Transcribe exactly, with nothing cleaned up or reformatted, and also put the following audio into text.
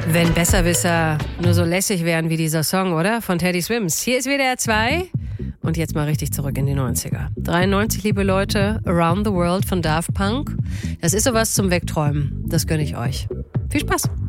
Wenn Besserwisser nur so lässig wären wie dieser Song, oder? Von Teddy Swims. Hier ist W D R zwei und jetzt mal richtig zurück in die neunziger. dreiundneunzig, liebe Leute, Around the World von Daft Punk. Das ist sowas zum Wegträumen. Das gönne ich euch. Viel Spaß.